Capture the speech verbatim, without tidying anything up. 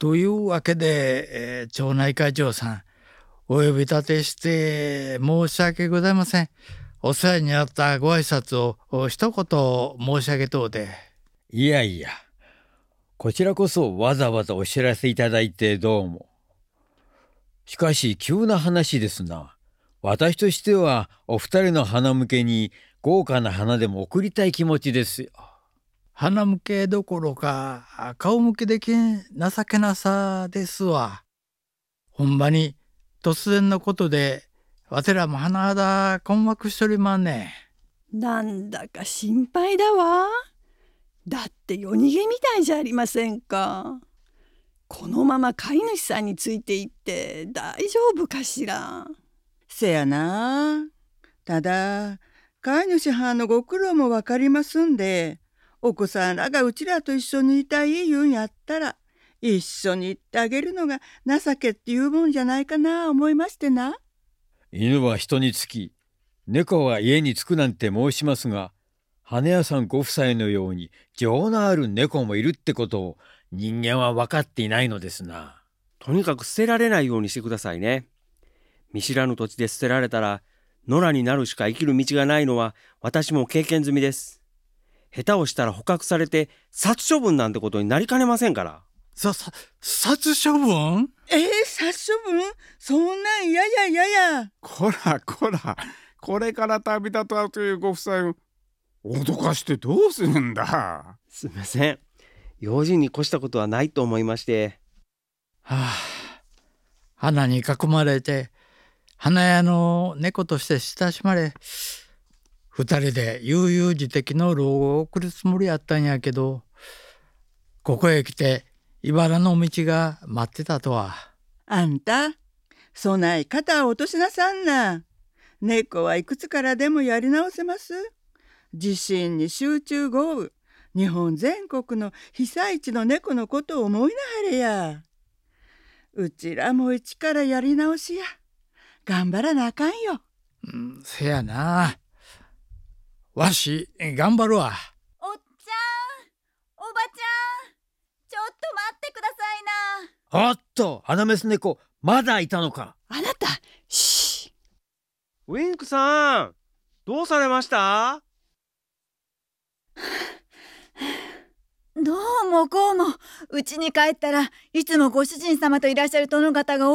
というわけで、えー町内会長さん、お呼び立てして申し訳ございません。お世話になったご挨拶をお一言申し上げとうで。 いやいや、こちらこそわざわざお知らせいただいてどうも。しかし急な話ですな。私としてはお二人の花向けに豪華な花でも贈りたい気持ちですよ。 花向けどころか顔向けできん情けなさですわ。ほんまに突然のことでわてらも甚だ困惑しとりまんね。 なんだか心配だわ。だって夜逃げみたいじゃありませんか。このまま飼い主さんについていって大丈夫かしら。 せやな。ただ飼い主はんのご苦労もわかりますんで、お子さんらがうちらと一緒にいたい言うんやったら一緒に行ってあげるのが情けっていうもんじゃないかな思いましてな。 犬は人につき、猫は家につくなんて申しますが、花屋さんご夫妻のように情のある猫もいるってことを人間は分かっていないのですな。 とにかく捨てられないようにしてくださいね。見知らぬ土地で捨てられたら野良になるしか生きる道がないのは私も経験済みです。下手をしたら捕獲されて殺処分なんてことになりかねませんから。 さ、さ、殺処分？ えー、殺処分？そんなんやややや。 こらこら、これから旅立とうというご夫妻を脅かしてどうするんだ。 すみません。用心に越したことはないと思いまして。 はあ、花に囲まれて花屋の猫として親しまれ、二人で悠々自適の老後を送るつもりやったんやけど、ここへ来て茨の道が待ってたとは。 あんた、そない肩を落としなさんな。猫はいくつからでもやり直せます。地震に集中豪雨、日本全国の被災地の猫のことを思いなはれや。うちらも一からやり直しや。頑張らなあかんよ。 うん、せやな。わし頑張るわ。 おっちゃん、おばちゃん、ちょっと待ってくださいな。 おっと、花メス猫まだいたのか。 あなた、シー。 ウィンクさん、どうされました？ どうもこうも、うちに帰ったらいつもご主人様といらっしゃる殿方が